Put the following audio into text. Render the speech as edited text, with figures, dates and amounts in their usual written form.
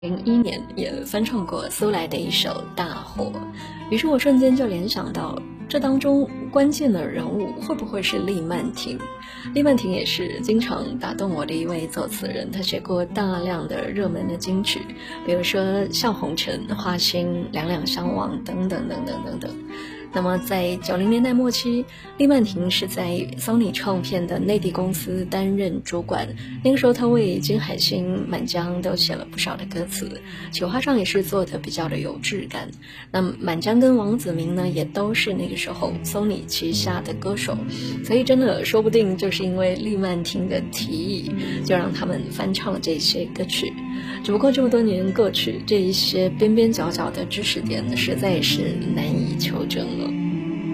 2001年也翻唱过苏来的一首《大火》，于是我瞬间就联想到，这当中关键的人物会不会是厉曼婷？厉曼婷也是经常打动我的一位作词人，她写过大量的热门的金曲，比如说《笑红尘》《花心》《两两相望》等等等等等等。那么在90年代末期，厉曼婷是在 Sony 唱片的内地公司担任主管，那个时候她为金海心、满江都写了不少的歌词，企划上也是做的比较的有质感。那么满江跟王子明呢，也都是那个时候 Sony 旗下的歌手，所以真的说不定就是因为厉曼婷的提议，就让他们翻唱这些歌曲。只不过这么多年过去，这一些边边角角的知识点实在是难以求证了。